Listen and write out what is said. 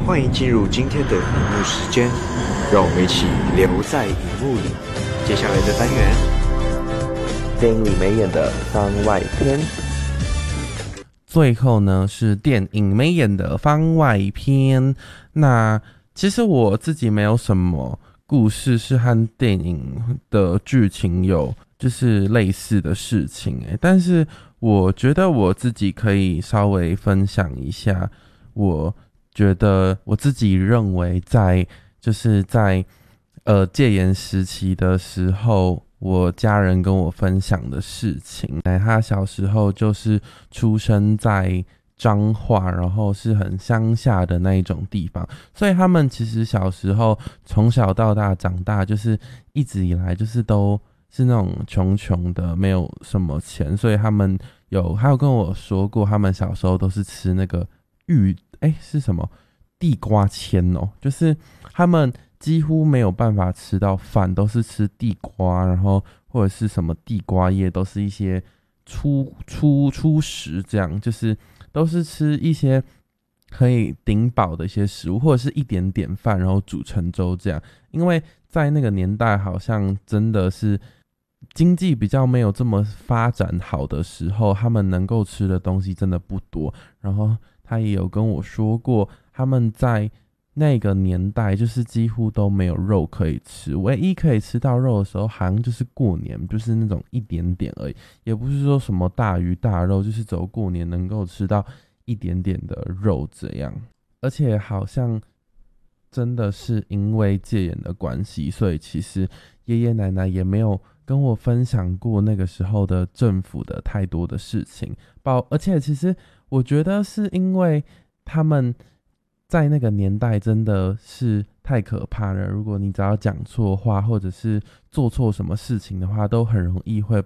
欢迎进入今天的荧幕时间，让我们一起留在荧幕里。接下来的单元， 电影里没演的番外篇。 最后呢是电影没演的番外篇。那其实我自己没有什么故事是和电影的剧情有就是类似的事情但是我觉得我自己可以稍微分享一下，我觉得我自己认为在戒严时期的时候，我家人跟我分享的事情。他小时候就是出生在彰化，然后是很乡下的那一种地方，所以他们其实小时候从小到大长大，就是一直以来就是都是那种穷穷的，没有什么钱，所以他们还有跟我说过，他们小时候都是吃那个是什么地瓜签就是他们几乎没有办法吃到饭，都是吃地瓜，然后或者是什么地瓜叶，都是一些初食，这样就是都是吃一些可以顶饱的一些食物，或者是一点点饭，然后煮成粥这样。因为在那个年代，好像真的是经济比较没有这么发展好的时候，他们能够吃的东西真的不多。然后他也有跟我说过，他们在那个年代就是几乎都没有肉可以吃，唯一可以吃到肉的时候好像就是过年，就是那种一点点而已，也不是说什么大鱼大肉，就是只有过年能够吃到一点点的肉这样。而且好像真的是因为戒严的关系，所以其实爷爷奶奶也没有跟我分享过那个时候的政府的太多的事情。而且其实我觉得是因为他们在那个年代真的是太可怕了，如果你只要讲错话或者是做错什么事情的话，都很容易会